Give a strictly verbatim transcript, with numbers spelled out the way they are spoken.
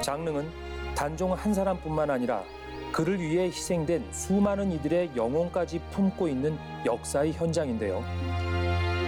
장릉은 단종 한 사람뿐만 아니라 그를 위해 희생된 수많은 이들의 영혼까지 품고 있는 역사의 현장인데요.